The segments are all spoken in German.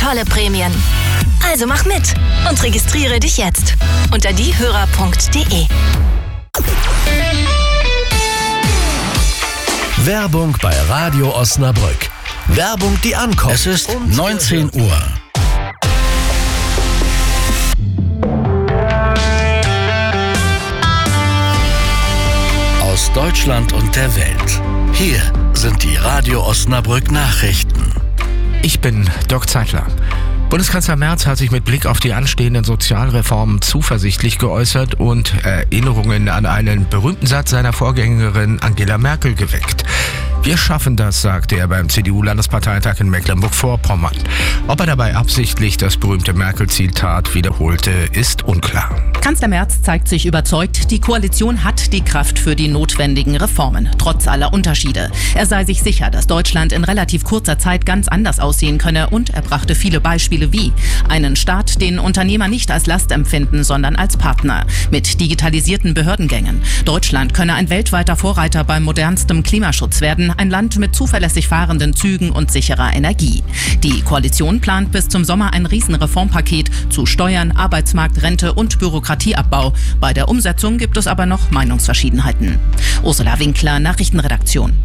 tolle Prämien. Also mach mit und registriere dich jetzt unter diehörer.de. Werbung bei Radio Osnabrück. Werbung, die ankommt. Es ist 19 Uhr. Aus Deutschland und der Welt. Hier sind die Radio Osnabrück Nachrichten. Ich bin Dirk Zeitler. Bundeskanzler Merz hat sich mit Blick auf die anstehenden Sozialreformen zuversichtlich geäußert und Erinnerungen an einen berühmten Satz seiner Vorgängerin Angela Merkel geweckt. Wir schaffen das, sagte er beim CDU-Landesparteitag in Mecklenburg-Vorpommern. Ob er dabei absichtlich das berühmte Merkel-Zitat wiederholte, ist unklar. Kanzler Merz zeigt sich überzeugt, die Koalition hat die Kraft für die notwendigen Reformen, trotz aller Unterschiede. Er sei sich sicher, dass Deutschland in relativ kurzer Zeit ganz anders aussehen könne, und er brachte viele Beispiele wie einen Staat, den Unternehmer nicht als Last empfinden, sondern als Partner, mit digitalisierten Behördengängen. Deutschland könne ein weltweiter Vorreiter beim modernstem Klimaschutz werden, ein Land mit zuverlässig fahrenden Zügen und sicherer Energie. Die Koalition plant bis zum Sommer ein Riesenreformpaket zu Steuern, Arbeitsmarkt, Rente und Bürokratieabbau. Bei der Umsetzung gibt es aber noch Meinungsverschiedenheiten. Ursula Winkler, Nachrichtenredaktion.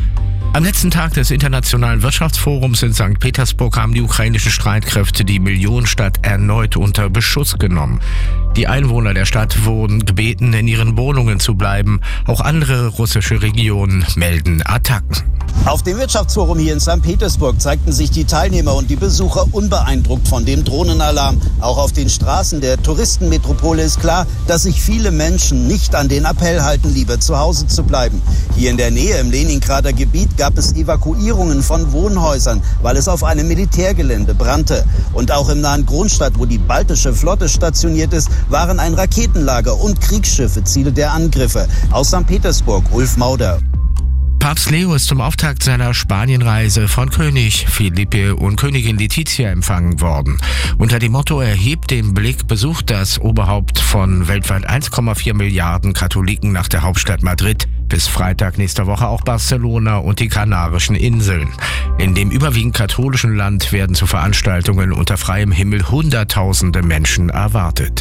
Am letzten Tag des Internationalen Wirtschaftsforums in St. Petersburg haben die ukrainischen Streitkräfte die Millionenstadt erneut unter Beschuss genommen. Die Einwohner der Stadt wurden gebeten, in ihren Wohnungen zu bleiben. Auch andere russische Regionen melden Attacken. Auf dem Wirtschaftsforum hier in St. Petersburg zeigten sich die Teilnehmer und die Besucher unbeeindruckt von dem Drohnenalarm. Auch auf den Straßen der Touristenmetropole ist klar, dass sich viele Menschen nicht an den Appell halten, lieber zu Hause zu bleiben. Hier in der Nähe im Leningrader Gebiet gab es Evakuierungen von Wohnhäusern, weil es auf einem Militärgelände brannte. Und auch im nahen Kronstadt, wo die baltische Flotte stationiert ist, waren ein Raketenlager und Kriegsschiffe Ziel der Angriffe. Aus St. Petersburg, Ulf Mauder. Papst Leo ist zum Auftakt seiner Spanienreise von König Felipe und Königin Letizia empfangen worden. Unter dem Motto "Erhebt den Blick" besucht das Oberhaupt von weltweit 1,4 Milliarden Katholiken nach der Hauptstadt Madrid bis Freitag nächster Woche auch Barcelona und die Kanarischen Inseln. In dem überwiegend katholischen Land werden zu Veranstaltungen unter freiem Himmel Hunderttausende Menschen erwartet.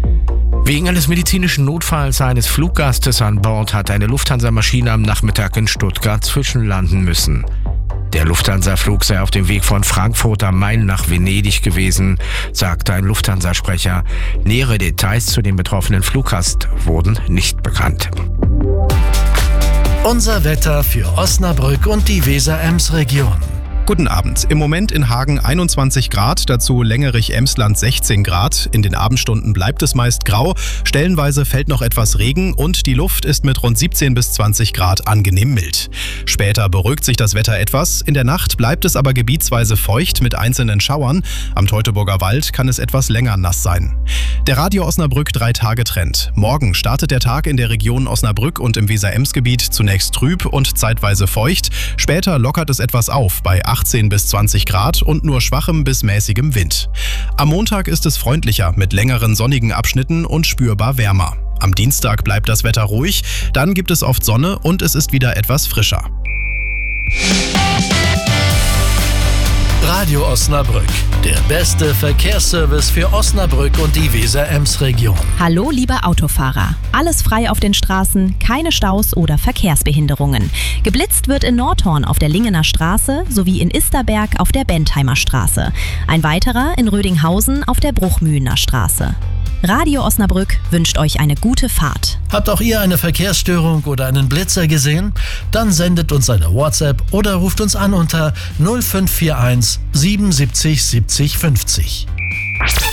Wegen eines medizinischen Notfalls eines Fluggastes an Bord hat eine Lufthansa-Maschine am Nachmittag in Stuttgart zwischenlanden müssen. Der Lufthansa-Flug sei auf dem Weg von Frankfurt am Main nach Venedig gewesen, sagte ein Lufthansa-Sprecher. Nähere Details zu dem betroffenen Fluggast wurden nicht bekannt. Unser Wetter für Osnabrück und die Weser-Ems-Region. Guten Abend. Im Moment in Hagen 21 Grad, dazu Längerich-Emsland 16 Grad. In den Abendstunden bleibt es meist grau, stellenweise fällt noch etwas Regen und die Luft ist mit rund 17 bis 20 Grad angenehm mild. Später beruhigt sich das Wetter etwas, in der Nacht bleibt es aber gebietsweise feucht mit einzelnen Schauern. Am Teutoburger Wald kann es etwas länger nass sein. Der Radio Osnabrück 3-Tage-Trend. Morgen startet der Tag in der Region Osnabrück und im Weser-Ems-Gebiet zunächst trüb und zeitweise feucht. Später lockert es etwas auf bei 18 bis 20 Grad und nur schwachem bis mäßigem Wind. Am Montag ist es freundlicher mit längeren sonnigen Abschnitten und spürbar wärmer. Am Dienstag bleibt das Wetter ruhig, dann gibt es oft Sonne und es ist wieder etwas frischer. Radio Osnabrück, der beste Verkehrsservice für Osnabrück und die Weser-Ems-Region. Hallo liebe Autofahrer, alles frei auf den Straßen, keine Staus oder Verkehrsbehinderungen. Geblitzt wird in Nordhorn auf der Lingener Straße sowie in Isterberg auf der Bentheimer Straße. Ein weiterer in Rödinghausen auf der Bruchmühlener Straße. Radio Osnabrück wünscht euch eine gute Fahrt. Habt auch ihr eine Verkehrsstörung oder einen Blitzer gesehen? Dann sendet uns eine WhatsApp oder ruft uns an unter 0541 77 70 50.